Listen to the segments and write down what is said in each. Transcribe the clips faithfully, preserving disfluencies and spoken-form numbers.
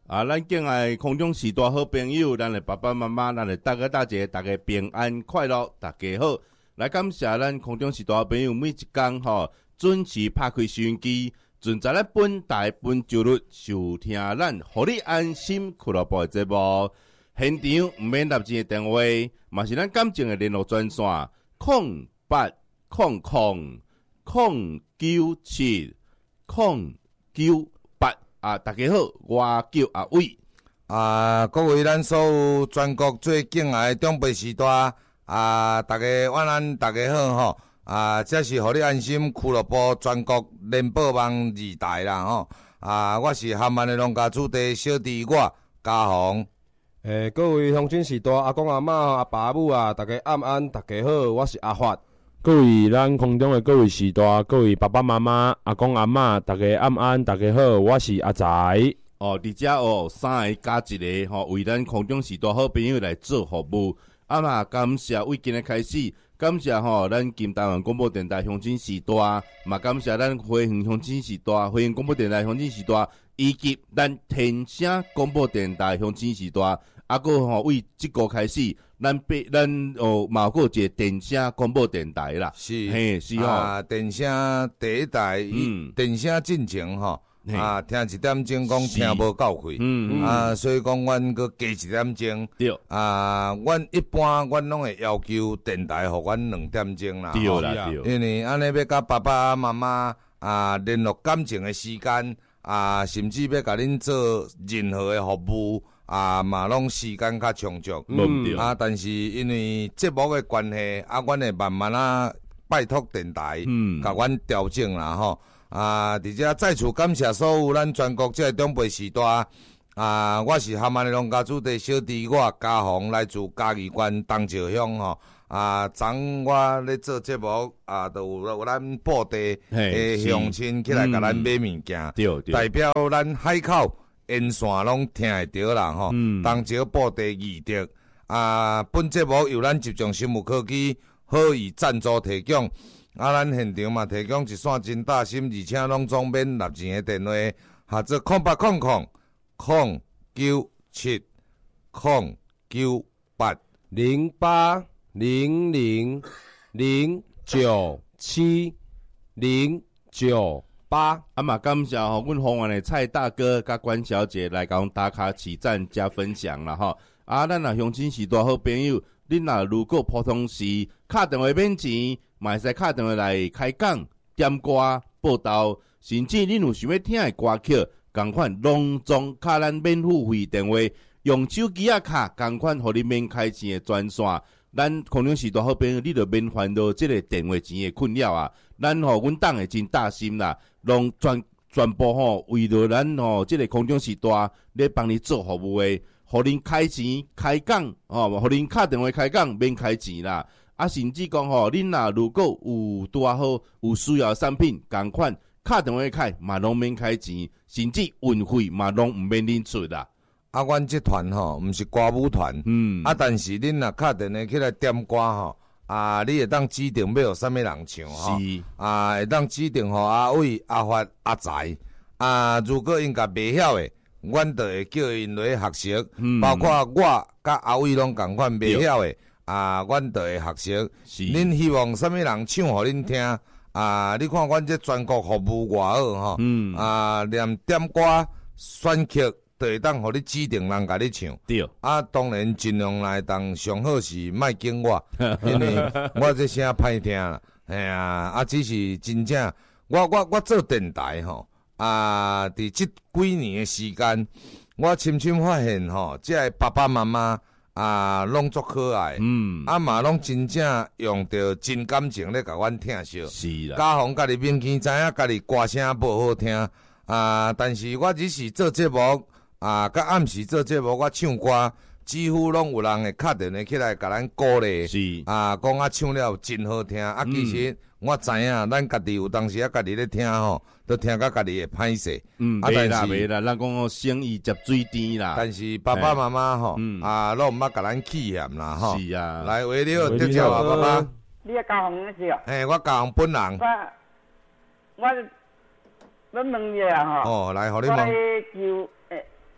啊，咱敬爱空中时代好朋友，咱的爸爸妈妈，咱的大哥大姐，大家平安快乐，大家好。来感谢咱空中时代好朋友每一天吼、哦、准时拍开收音机，准在咱本台本周日收听咱互你安心俱乐部的节目。现场毋免拿钱的电话，嘛是咱感情的联络专线：空八空空空九七空九。啊，大家好，我叫阿伟。 啊，各位咱所有全国最敬爱的长辈时代啊，大家晚安，大家好吼。啊，这是互你安心俱乐部全国联播网二台啦吼。啊，我是含安的农家主地小弟我嘉宏。 诶、欸，各位乡亲时代阿公阿嬷阿爸阿母啊，大家晚安，大家好，我是阿发。 各位咱空中的各位时代，各位爸爸妈妈、阿公阿嬷，大家晚安，大家好，我是阿财。 哦，伫遮哦，三个加一个吼、哦，为咱空中时代好朋友来做服务。啊嘛，感谢为今日开始，感谢吼、哦、咱金台湾广播电台乡亲时代，嘛感谢咱花园乡亲时代、花园广播电台乡亲时代，以及咱天声广播电台乡亲时代。啊，个吼为即个开始，咱别咱哦，嘛有个一个电声广播电台啦， 是， 嘿，是吼、哦啊，电声第一台，嗯，电声进前吼，啊，听一点钟讲听无够开，嗯嗯，啊，所以讲阮搁加一点钟， 对， 啊，阮一般阮拢会要求电台互阮两点钟啦， 对啦对， 因为安尼要甲爸爸妈妈啊联络感情的时间，啊，甚至要甲恁做任何的服务。啊，嘛拢时间较充足， 嗯啊，但是因为节目的关系，啊，阮会慢慢啊拜托电台，嗯，甲阮调整啦吼。啊，而且再次感谢所有咱全国这个长辈时代，啊，我是含安的农家主地小弟我嘉宏，来自嘉义县东石乡吼。啊，昨我咧做节目，啊，都有有咱布地的乡亲起来甲咱买物件， 对对， 代表咱海口。沿线拢听会着啦吼， 嗯， 东石布地二德啊，本节目由咱集中生物科技好意赞助提供，啊，咱现场嘛提供一线真大心，而且拢总免纳钱的电话，或者空八空空空九七空九八零八零零零九七零九。八啊嘛，感谢吼，阮丰原的蔡大哥甲关小姐来甲阮打卡起赞加分享啦吼。啊，咱若乡亲时代好朋友，恁若如果普通时敲电话免钱，嘛会使敲电话来开讲、点歌、报道，甚至恁有想要听的歌曲，共款隆重敲咱免付费电话，用手机啊敲，共款互你免开钱的专线。咱空中时代好朋友，你著免烦恼即个电话钱的困扰啊！咱吼，阮党会真大心啦，拢全全部吼，为着咱吼即个空中时代咧帮你做服务的，互恁开钱开讲，吼，互恁敲电话开讲免开钱啦。啊，甚至讲吼，恁若如果有拄啊好有需要的产品，共款敲电话开嘛拢免开钱，甚至运费嘛拢毋免恁出啦。 啊，阮这团吼，毋是歌舞团，嗯，啊，但是恁若敲电话起来点歌吼，啊，你会当指定要有啥物人唱吼，啊，会当指定吼阿伟、阿发、阿财，啊，如果因甲袂晓诶，阮就会叫因来学习，嗯、包括我甲阿伟拢共款袂晓诶，啊，阮就会学习。恁希望啥物人唱互恁听？啊，你看阮这全国服务偌好吼，嗯、啊，连点歌选曲。就会当互你指定人甲你唱， 对。 啊，当然尽量来当上好是莫经我，因为我这声歹听啦。哎呀，啊，只是真正，我我我做电台吼，啊，伫即几年的时间，我深深发现吼，即个爸爸妈妈啊，拢足可爱，嗯，啊嘛拢真正用着真感情咧甲阮听笑， 是啦。 嘉宏家己明见知影家己歌声无好听，啊，但是我只是做节目。啊，甲暗时做节目，我唱歌，几乎拢有人会敲电话起来甲咱鼓励，是啊，讲啊唱了真好听。啊，其实我知影，咱家己有当时啊，家己咧听吼，都聽甲家己会歹勢。 嗯，袂啦袂啦，咱講個生意接水甜啦。 但是爸爸媽媽吼，啊，攏毋捌甲咱氣嫌啦吼。 是啊。 來，為了得叫啊，爸爸。 你係嘉宏是哦？ 嘿，我嘉宏本人。 我我問你啊吼。 哦，來，互你問。 我叫誒。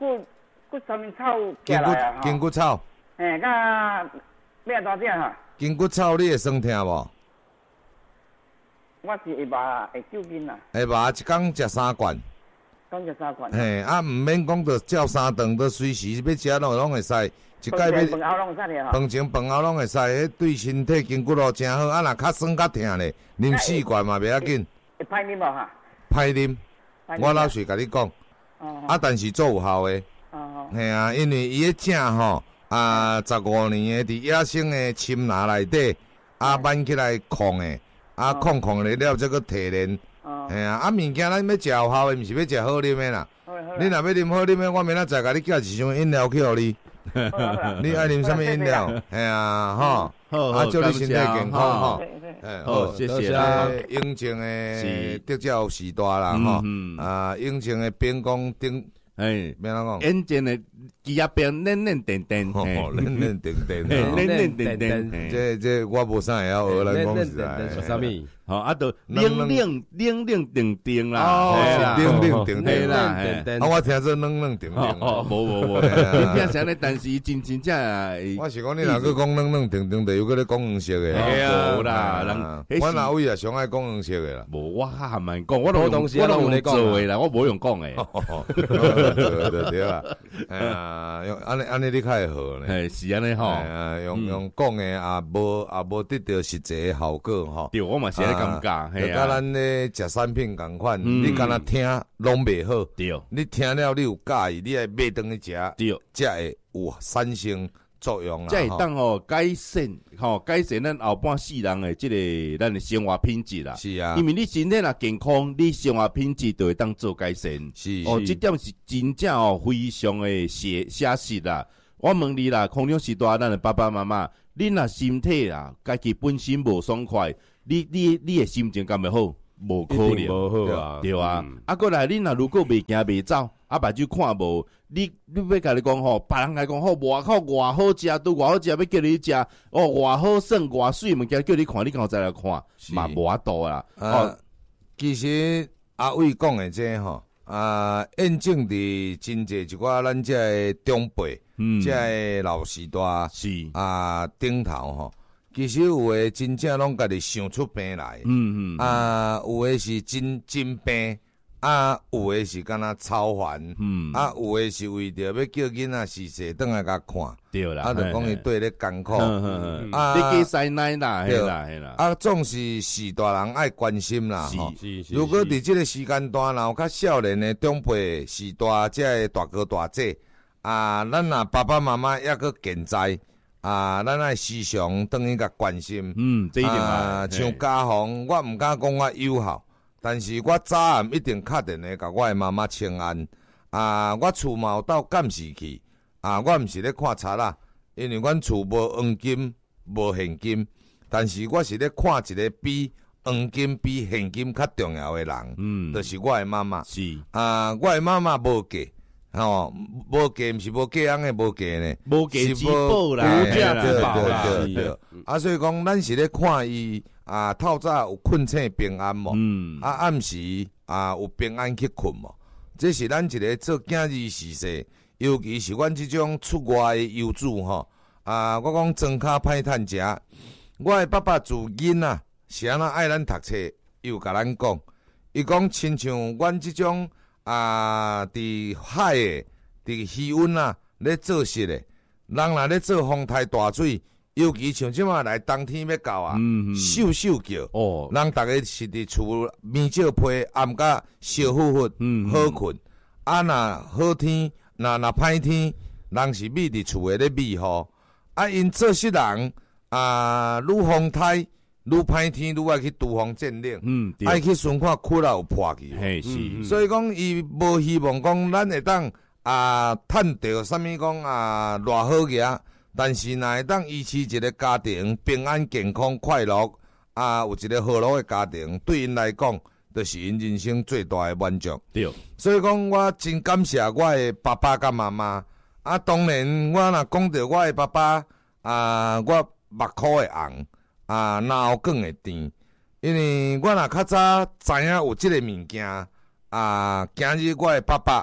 骨骨什么草筋骨起来啊？ 筋骨草， 嘿，甲咩大只哈？ 筋骨草你会酸痛无？ 我是下巴会抽筋啦， 下巴一工食三罐， 讲食三罐。 嘿，啊，毋免讲着照三顿，着随时要食拢拢会使，一饭摆要前饭后拢使的哈。 饭前饭后拢会使，迄对身体筋骨咯真好。啊，若较酸较痛咧，啉四罐嘛袂要紧。 会歹啉无哈？ 歹啉，我老实甲你讲，啊，但是做有效诶。 哦。 嘿啊，因为伊迄正吼啊，十五年诶，伫野生诶深拿内底啊，挽起来控诶。啊，控控咧了，这个提炼，嘿啊，啊物件咱要食有效诶，毋是要食好啉诶啦。你若要啉好啉诶，我明仔载甲你寄一箱饮料去互你。你爱啉什么饮料？嘿啊，吼，啊，祝你身体健康吼。 好，谢谢啦。 永靖诶得奖时代啦，吼，啊，永靖诶边光顶。哎，咩人讲？ 眼前的鸡仔边嫩嫩甜甜， 嫩嫩甜甜， 嫩嫩甜甜。 这这我无啥会晓学咱讲实在。 啥物？ 好，啊，都冷冷冷冷定定啦。 哦，冷冷定定啦。 啊，我听做冷冷定定。 哦，无无无，你听啥咧？但是真真正。 我是讲你若去讲冷冷定定，就有嗰啲讲黄色嘅。 无啦， 人我哪位啊？上爱讲黄色嘅啦。 无，我较慢讲，我都用我都用做嘅啦，我无用讲嘅。 对对对啦，哎呀，用安尼安尼你较会好咧， 哎是安尼吼， 哎呀，用用讲诶也无也无得到实际诶效果吼。 对，我嘛是安尼感觉， 就甲咱咧食产品共款，你敢若听拢袂好， 对， 你听了你有介意，你爱买顿去食， 对， 才会有产生作用啦。 才会当吼改善吼改善咱后半世人诶即个咱诶生活品质啦。 是啊， 因为你身体若健康，你生活品质就会当做改善。 是哦，即点是真正哦非常诶写写实啦。我问你啦，空中时代咱诶爸爸妈妈，你若身体啦，家己本身无爽快，你你你诶心情敢会好？无可能， 无好啊， 对啊。嗯、啊，过来，你若如果袂行袂走，啊，目睭看无，你你要甲你讲吼，别人来讲吼，外口偌好食，都偌好食，要叫你食，哦，偌好耍，偌水物件叫你看，你敢再来看，嘛无法度啦。 哦，其实阿伟讲诶，这吼啊，验证伫真济一寡咱这诶长辈，嗯，这诶老时代是啊顶头吼。其实有诶真正拢家己想出病来，嗯嗯，啊有诶是真真病，啊有诶是敢若超凡，嗯，啊有诶是为着要叫囡仔逝世转来甲看， 对啦， 啊就讲伊对咧艰苦， 啊你计师奶啦，嘿啦嘿啦， 啊总是是大人爱关心啦，吼， 是是。 如果伫即个时间段，然后较少年诶长辈是大即个大哥大姐，啊咱若爸爸妈妈抑搁健在。啊，咱爱时常等于甲关心， 嗯，这一定啊，像家访，我毋敢讲我有效，但是我早暗一定确定诶，甲我诶妈妈请安。啊，我厝嘛有到监视器，啊，我毋是咧看贼啦，因为阮厝无黄金，无现金，但是我是咧看一个比黄金比现金较重要诶人，嗯，就是我诶妈妈。 是啊，我诶妈妈无嫁。吼，无嫁毋是无嫁人诶，无嫁呢， 无嫁之宝啦，无价之宝啦， 对对对。啊，所以讲，咱是咧看伊啊，透早有困醒平安无？嗯。啊，暗时啊有平安去困无？这是咱一个做囝儿时势，尤其是阮即种出外诶游子吼。啊，我讲庄脚歹趁食，我诶爸爸自囡仔是安怎爱咱读册，又甲咱讲，伊讲亲像阮即种。啊！伫海诶，伫气温啊，咧做事诶，人若咧做风台大水，尤其像即马来冬天要到啊，咻咻叫哦，人逐个是伫厝棉照被，暗甲烧乎乎，好困。啊，若好天，若若歹天，人是秘伫厝诶咧秘雨。啊，因做事人啊，愈风台。愈歹天，愈爱去厨房占领，嗯，爱去顺看窟窿有破去， 嘿是， 所以讲伊无希望讲咱会当啊，趁到啥物讲啊，偌好嘢，但是若会当维持一个家庭平安、健康、快乐啊，有一个和乐的家庭，对因来讲，就是因人生最大的满足。 对， 所以讲我真感谢我的爸爸甲妈妈。啊，当然我若讲到我的爸爸啊，我目眶会红。啊，脑梗会甜，因为我若较早知影有即个物件，啊，今日我诶爸爸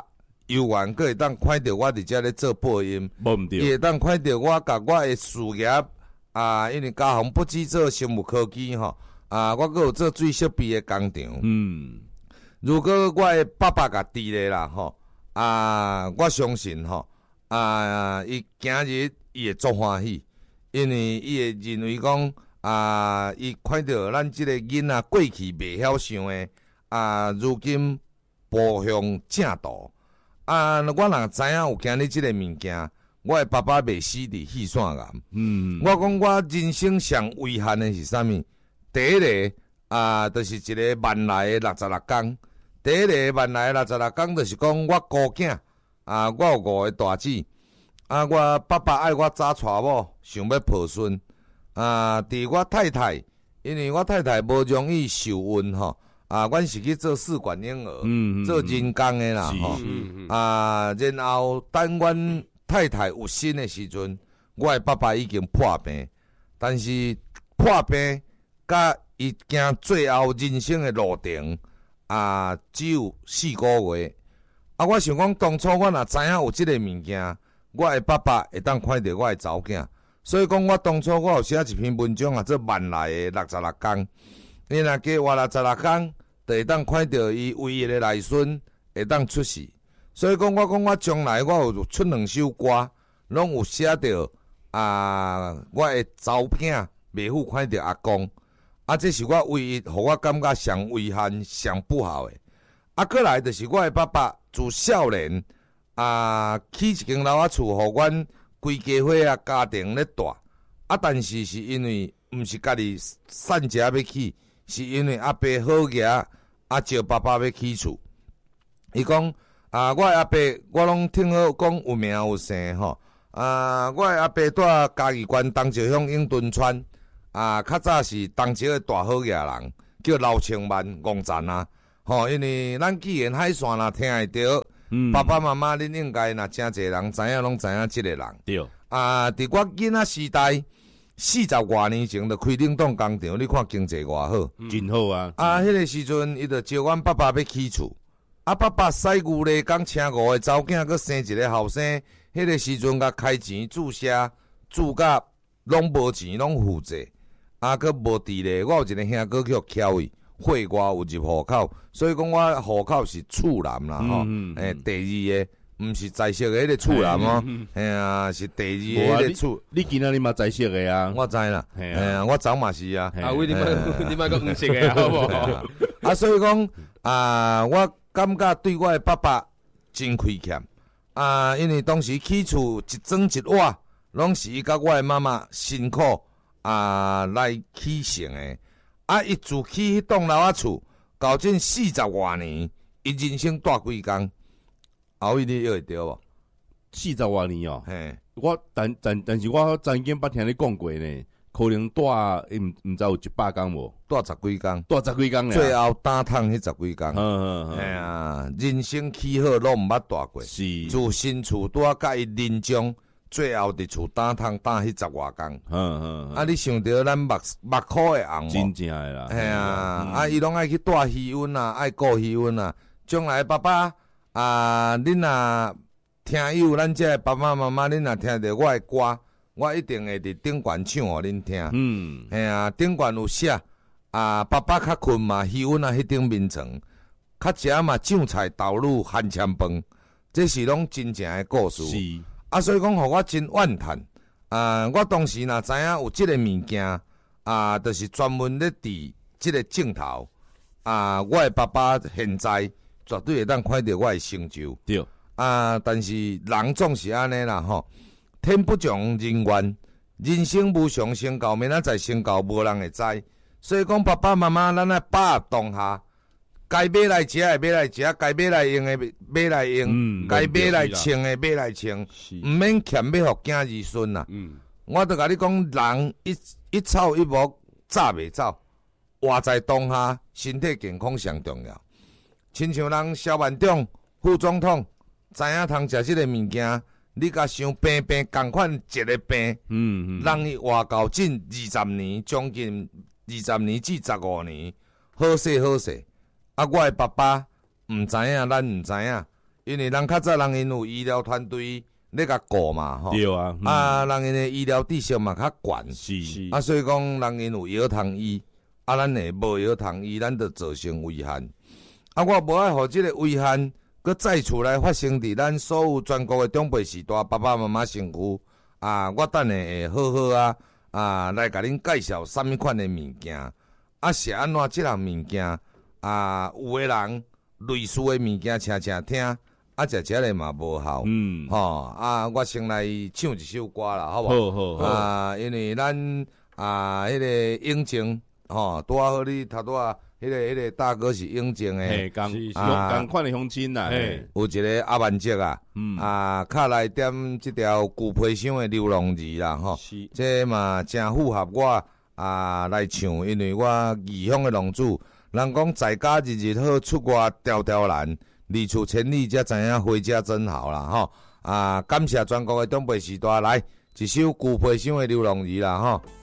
游玩，佫会当看到我伫遮咧做播音， 无毋对， 伊会当看到我甲我诶事业啊，因为家宏不止做生物科技吼，啊，我佫有做水设备诶工厂。 嗯， 如果我诶爸爸甲伫咧啦吼，啊，我相信吼，啊，伊今日伊会足欢喜，因为伊会认为讲啊，伊看到咱即个囡仔过去袂晓想诶，啊，如今步向正道。啊，我若知影有今日即个物件。我诶爸爸袂死伫气线癌。嗯，我讲我人生上遗憾诶是啥物？第一个啊，就是一个万来诶六十六工。第一个万来诶六十六工，就是讲我孤囝啊，我有五个大姊啊，我爸爸爱我早娶某，想要抱孙啊。伫我太太，因为我太太无容易受孕吼啊，阮是去做试管婴儿，嗯嗯做人工诶啦吼啊，然后等阮。太太有心的时阵，我诶爸爸已经破病，但是破病甲伊行最后人生诶路程啊，只有四个月。啊，我想讲当初我若知影有即个物件，我诶爸爸会当看到我诶查某囝，所以讲我当初我有写一篇文章啊，做万来诶六十六工，伊若加活六十六工，就会当看到伊唯一诶内孙会当出世。所以讲，我讲我将来我有出两首歌，拢有写着啊，我的查某囝袂赴看着阿公，啊，这是我唯一，互我感觉上遗憾、上不好的。啊，过来就是我的爸爸自少年啊，起一间老仔厝，互阮规家伙啊家庭咧住。啊，但是是因为毋是家己散食要起，是因为阿伯好牙啊，招爸爸要起厝。伊讲。啊，我阿伯我拢听好讲有名有姓吼。啊，我阿伯住嘉义县东石乡永敦村，啊，较早是东石个大好野人，叫刘清万王赞啊。吼，因为咱既然海线若听会到，嗯、爸爸妈妈恁应该若真侪人知影，拢知影即个人。对。啊，伫我囡仔时代，四十外年前就开冷冻工厂，你看经济偌好， 真好啊。 啊，迄个时阵，伊就招阮爸爸要起厝。啊，爸爸使牛咧，讲请五个查某囝，佮生一个后生。迄个时阵，甲开钱注销，注甲拢无钱，拢负债。啊，佮无地咧。我有一个兄哥叫乔伊，会外有入户口，所以讲我户口是厝男啦，吼、嗯。诶、嗯欸，第二个毋是在色的迄个厝男哦，嘿啊，是第二个迄个厝。 你今仔日嘛在色的啊？ 我知啦，嘿啊，我早嘛是啊。 啊，为你们你们个毋识的好无？ 啊，所以讲啊，我。感觉对我的爸爸真亏欠啊！因为当时起厝一砖一瓦，拢是伊甲我的妈妈辛苦啊来起成的。啊，伊自起迄栋楼仔厝，到近四十外年，伊人生大几工？后尾你晓会着无？ 四十外年哦。 嘿， 我但但但是我曾经捌听你讲过呢。可能带，毋毋知有一百工无？ 带十几工， 带十几工咧。 最后打通迄十几工。 嗯嗯嗯。 哎呀，人生起好拢毋捌带过。是。自新厝拄啊，甲伊临终，最后伫厝打通打迄十外工。嗯嗯。啊，你想着咱目目眶诶红无？ 真正诶啦。 哎呀，啊，伊拢爱去带喜运啊，爱顾喜运啊。将来爸爸啊，恁若听友，咱这爸爸妈妈，恁若听着我诶歌。我一定会伫顶悬唱互恁听。嗯，嘿啊，顶悬有写啊，爸爸较困嘛，喜运啊，迄顶面床，较食嘛，酱菜豆乳含签饭，这是拢真正诶故事。是啊，所以讲，互我真怨叹啊！我当时若知影有即个物件啊，就是专门咧伫即个镜头啊，我诶爸爸现在绝对会当看到我诶成就。对啊，但是人总是安尼啦，吼。天不从人愿，人生无常先到，明仔载先到，无人会知。所以讲，爸爸妈妈，咱爱把握当下，该买来食诶买来食，该买来用诶买来用，该、嗯、买来穿诶买来穿，毋免欠要互囝儿孙啦。嗯、我著甲你讲，人一一草一木早袂走，活在当下，身体健康上重要。亲像人萧万长副总统，知影通食即个物件。你甲想病病共款一个病，嗯嗯，让伊活到近二十年，将近二十年至十五年，好势好势。啊，我的爸爸毋知影，咱毋知影， 因为人较早人因有医疗团队咧甲顾嘛，吼。 对啊，嗯、 啊，人因的医疗知识嘛较悬， 是啊，所以讲人因有药通医，啊，咱诶无药通医，咱就造成危险。啊，我无爱互即个危险，佮再次来发生伫咱所有全国诶长辈时代爸爸妈妈身躯。啊，我等下会好好啊啊来甲恁介绍啥物款诶物件，啊是安怎即项物件啊？有诶人类似诶物件，听听听，啊，食食咧嘛无效。嗯，吼啊，我先来唱一首歌啦，好无？ 好好好啊，因为咱啊，迄、那个永靖吼，拄啊好你头拄啊。迄、那个、迄、那个大哥是永靖诶， 共共款诶乡亲啦， 有一个阿万杰啊，嗯、啊，较来点即条旧皮箱诶流浪字啦，吼，这嘛真符合我啊来唱，因为我异乡诶浪子，人讲在家日日好，出外条条难，离厝千里才知影回家真好啦，吼，啊，感谢全国诶长辈时代来一首旧皮箱诶流浪字啦，吼。